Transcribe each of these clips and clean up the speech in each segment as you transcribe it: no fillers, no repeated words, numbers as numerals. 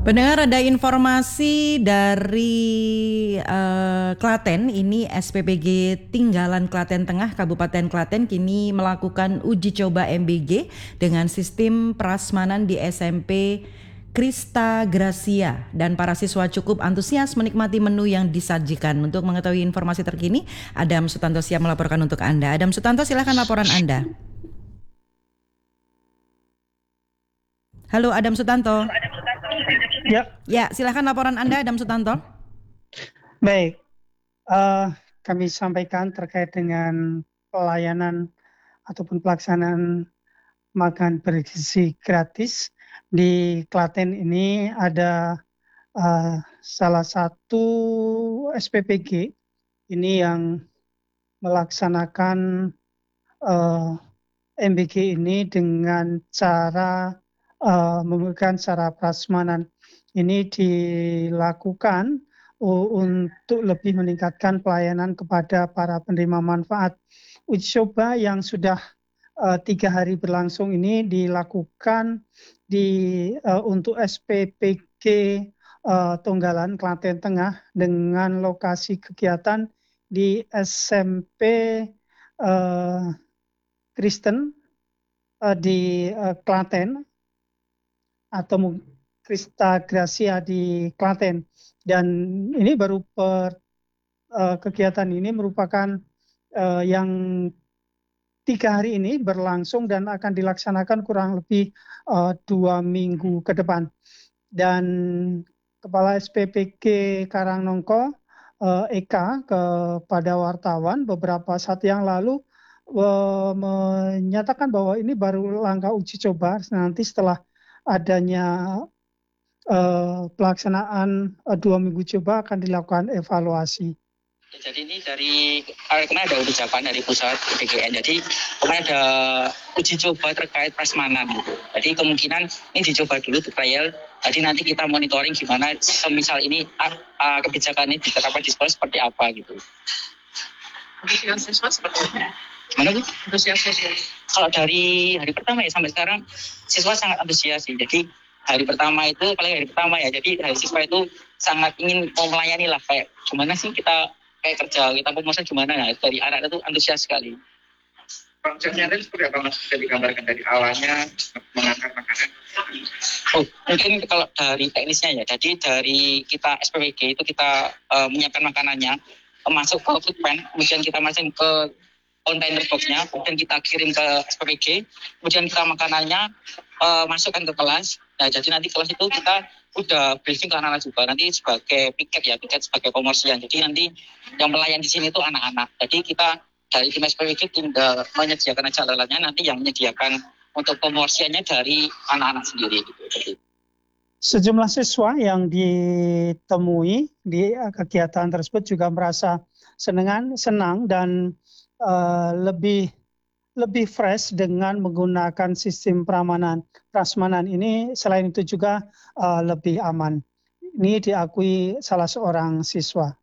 Pendengar, ada informasi dari Klaten. Ini SPPG Tinggalan Klaten Tengah Kabupaten Klaten kini melakukan uji coba MBG dengan sistem prasmanan di SMP Krista Gracia, dan para siswa cukup antusias menikmati menu yang disajikan. Untuk mengetahui informasi terkini, Adam Sutanto siap melaporkan untuk Anda. Adam Sutanto, silakan laporan Anda. Halo Adam Sutanto. Ya, silakan laporan Anda, Adam Sutanto. Baik, kami sampaikan terkait dengan pelayanan ataupun pelaksanaan makan bergizi gratis di Klaten. Ini ada salah satu SPPG ini yang melaksanakan MBG ini dengan cara menggunakan cara prasmanan. Ini dilakukan untuk lebih meningkatkan pelayanan kepada para penerima manfaat. Uji coba yang sudah 3 hari berlangsung ini dilakukan untuk SPPG Tunggalan Klaten Tengah dengan lokasi kegiatan di SMP Kristen di Klaten atau Krista Gracia di Klaten. Dan ini baru kegiatan ini merupakan yang 3 hari ini berlangsung dan akan dilaksanakan kurang lebih 2 minggu ke depan. Dan Kepala SPPG Karangnongko Eka kepada wartawan beberapa saat yang lalu menyatakan bahwa ini baru langkah uji coba. Nanti setelah adanya pelaksanaan 2 minggu coba akan dilakukan evaluasi. Jadi ini kemarin ada ucapan dari pusat PGN. Jadi kemarin ada uji coba terkait prasmanan. Jadi kemungkinan ini dicoba dulu untuk trial. Jadi nanti kita monitoring gimana semisal ini kebijakan ini diterapkan di sekolah seperti apa gitu. Antusias siswa seperti apa? Gimana Bu? Antusias siswa. Kalau dari hari pertama ya sampai sekarang siswa sangat antusias sih. Jadi hari pertama itu jadi hari siswa itu sangat ingin mau melayani lah, kayak gimana sih kita kayak kerja, kita pemesan gimana ya, dari anak itu antusias sekali. Prosesnya itu seperti apa Mas? Bisa digambarkan dari awalnya mengangkat makanan? Oh, mungkin kalau dari teknisnya ya, jadi dari kita SPPG itu kita menyiapkan makanannya, masuk ke food pan, kemudian kita masukin ke container box-nya, kemudian kita kirim ke SPPG, kemudian kita makanannya masukkan ke kelas. Nah, jadi nanti kelas itu kita udah briefing ke anak-anak juga, nanti sebagai piket sebagai komersial. Jadi nanti yang melayani di sini itu anak-anak. Jadi kita dari tim SPPG tinggal menyediakan aja alatnya, nanti yang menyediakan untuk komersialnya dari anak-anak sendiri gitu. Sejumlah siswa yang ditemui di kegiatan tersebut juga merasa senang dan lebih fresh dengan menggunakan sistem prasmanan ini. Selain itu juga lebih aman. Ini diakui salah seorang siswa.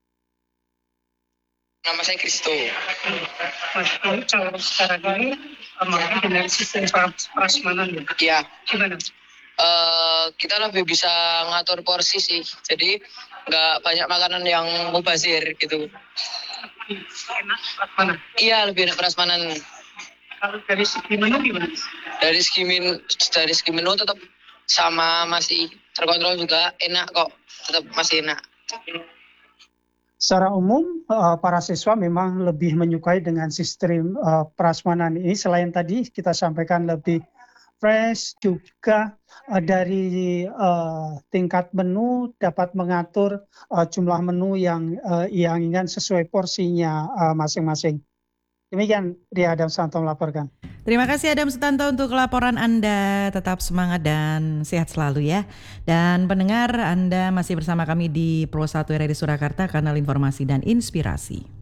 Nama saya Kristo. Mas, kalau sekarang ini makan dengan sistem prasmanan ya? Gimana? Kita lebih bisa ngatur porsi sih. Jadi nggak banyak makanan yang mubazir gitu. Enak prasmanan? Iya, lebih enak prasmanan. Kalau dari segi menu gimana? Dari segi menu tetap sama, masih terkontrol juga, enak kok, tetap masih enak. Secara umum para siswa memang lebih menyukai dengan sistem prasmanan ini. Selain tadi kita sampaikan lebih fresh, juga dari tingkat menu dapat mengatur jumlah menu yang inginkan sesuai porsinya masing-masing. Demikian Ria Adam Sutanto melaporkan. Terima kasih Adam Sutanto untuk laporan Anda. Tetap semangat dan sehat selalu ya. Dan pendengar, Anda masih bersama kami di Pro 1 RRI Surakarta, kanal informasi dan inspirasi.